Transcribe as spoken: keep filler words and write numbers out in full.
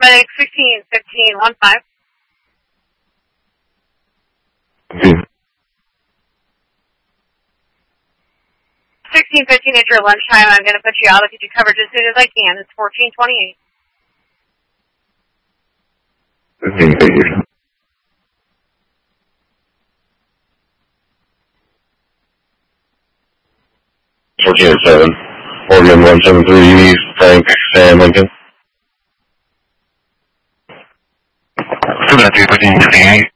Medic sixteen fifteen one five. Okay. sixteen fifteen at your lunchtime. I'm going to put you out. I'll get you coverage as soon as I can. It's fourteen twenty-eight. Okay, thank you. fourteen oh seven. Oregon one seven three, Frank, Sam, Lincoln. seven three fifteen twenty-eight.